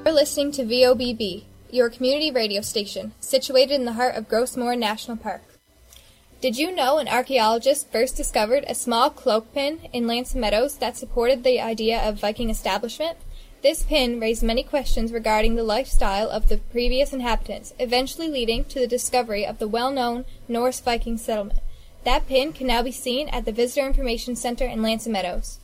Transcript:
You're listening to VOBB, your community radio station, situated in the heart of Gros Morne National Park. Did you know an archaeologist first discovered a small cloak pin in Lansing Meadows that supported the idea of Viking establishment? This pin raised many questions regarding the lifestyle of the previous inhabitants, eventually leading to the discovery of the well-known Norse Viking settlement. That pin can now be seen at the Visitor Information Center in Lansing Meadows.